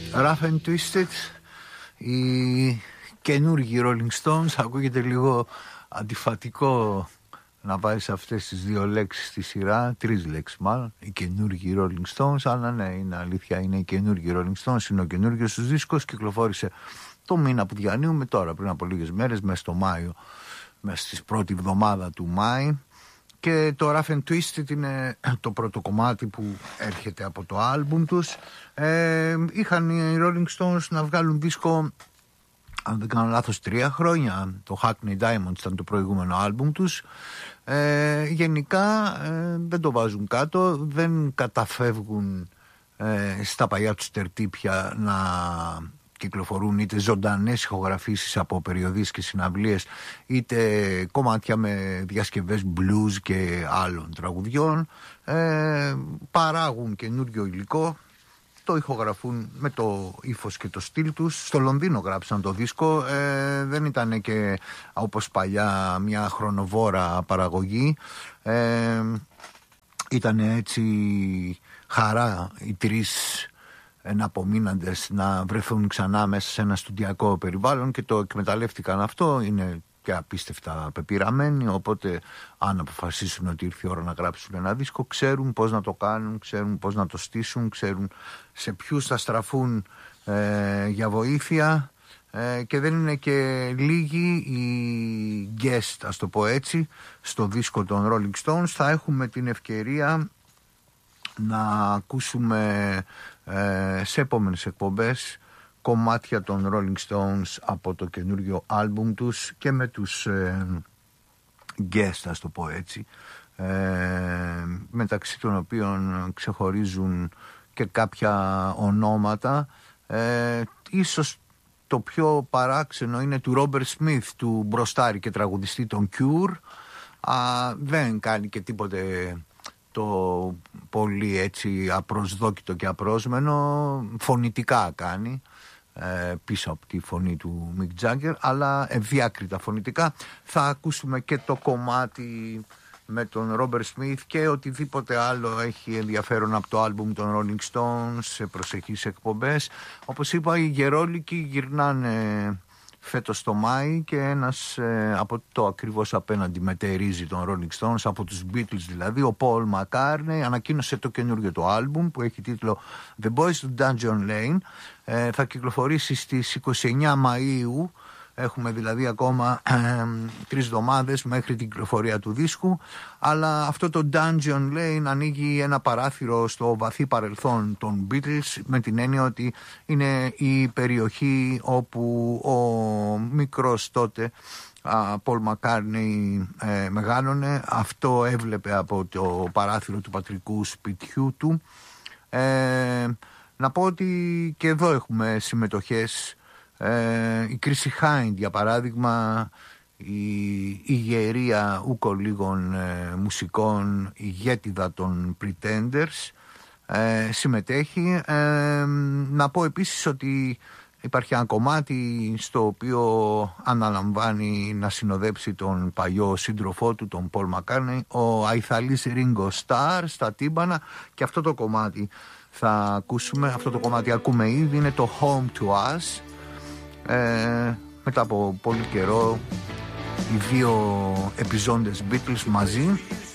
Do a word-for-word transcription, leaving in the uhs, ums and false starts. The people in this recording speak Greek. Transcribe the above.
Rough and Twisted, οι καινούργοι Rolling Stones. Ακούγεται λίγο αντιφατικό να βάζεις αυτές τις δύο λέξεις στη σειρά, τρεις λέξεις μάλλον, οι καινούργοι Rolling Stones. Αλλά ναι, είναι αλήθεια, είναι οι καινούργοι Rolling Stones, είναι ο καινούργιος τους δίσκος, κυκλοφόρησε το μήνα που διανύουμε τώρα, πριν από λίγες μέρες, μέσα στο Μάιο, μέσα στη πρώτη εβδομάδα του Μάη. Και το Rough and Twisted είναι το πρώτο κομμάτι που έρχεται από το άλμπουμ τους. Ε, είχαν οι Rolling Stones να βγάλουν δίσκο, αν δεν κάνω λάθος, τρία χρόνια. Το Hackney Diamonds ήταν το προηγούμενο άλμπουμ τους. Ε, γενικά ε, δεν το βάζουν κάτω, δεν καταφεύγουν ε, στα παλιά τους τερτύπια να κυκλοφορούν είτε ζωντανές ηχογραφήσεις από περιοδίες και συναυλίες, είτε κομμάτια με διασκευές blues και άλλων τραγουδιών. Ε, παράγουν καινούριο υλικό, το ηχογραφούν με το ύφος και το στυλ τους. Στο Λονδίνο γράψαν το δίσκο, ε, δεν ήταν και όπως παλιά μια χρονοβόρα παραγωγή. Ε, ήταν έτσι χαρά οι τρεις εναπομείναντες να βρεθούν ξανά μέσα σε ένα στουντιακό περιβάλλον και το εκμεταλλεύτηκαν αυτό. Είναι και απίστευτα πεπειραμένοι, οπότε αν αποφασίσουν ότι ήρθε η ώρα να γράψουν ένα δίσκο, ξέρουν πώς να το κάνουν, ξέρουν πώς να το στήσουν, ξέρουν σε ποιους θα στραφούν ε, για βοήθεια, ε, και δεν είναι και λίγοι οι guest, ας το πω έτσι, στο δίσκο των Rolling Stones. Θα έχουμε την ευκαιρία να ακούσουμε ε, σε επόμενες εκπομπές κομμάτια των Rolling Stones από το καινούριο άλμπουμ τους και με τους ε, guest, ας το πω έτσι, ε, μεταξύ των οποίων ξεχωρίζουν και κάποια ονόματα. Ε, ίσως το πιο παράξενο είναι του Robert Smith, του μπροστάρι και τραγουδιστή των Cure. Α, δεν κάνει και τίποτε το πολύ έτσι απροσδόκητο και απρόσμενο, φωνητικά κάνει ε, πίσω από τη φωνή του Mick Jagger, αλλά ευδιάκριτα φωνητικά. Θα ακούσουμε και το κομμάτι με τον Robert Smith και οτιδήποτε άλλο έχει ενδιαφέρον από το άλμπουμ των Rolling Stones σε προσεχείς εκπομπές. Όπως είπα, οι γερόλικοι γυρνάνε φέτος το Μάη και ένας ε, από το ακριβώς απέναντι μετερίζει των Rolling Stones, από τους Beatles δηλαδή, ο Paul McCartney ανακοίνωσε το καινούργιο το άλμπουμ που έχει τίτλο The Boys of Dungeon Lane. Ε, θα κυκλοφορήσει στις είκοσι εννέα Μαΐου. Έχουμε δηλαδή ακόμα ε, τρεις εβδομάδες μέχρι την κυκλοφορία του δίσκου. Αλλά αυτό το Dungeon Lane ανοίγει ένα παράθυρο στο βαθύ παρελθόν των Beatles, με την έννοια ότι είναι η περιοχή όπου ο μικρός τότε Paul McCartney ε, μεγάλωνε. Αυτό έβλεπε από το παράθυρο του πατρικού σπιτιού του. Ε, να πω ότι και εδώ έχουμε συμμετοχές. Ε, η Chrissy Hind, για παράδειγμα, η ηγερία ούκο λίγων ε, μουσικών, ηγέτιδα των Pretenders, ε, συμμετέχει. Ε, να πω επίσης ότι υπάρχει ένα κομμάτι στο οποίο αναλαμβάνει να συνοδέψει τον παλιό σύντροφό του, τον Paul McCartney, ο Αϊθαλής Ringo Starr στα τύμπανα, και αυτό το κομμάτι θα ακούσουμε. Αυτό το κομμάτι ακούμε ήδη, είναι το Home to Us. Ε, μετά από πολύ καιρό οι δύο επιζώντες Beatles μαζί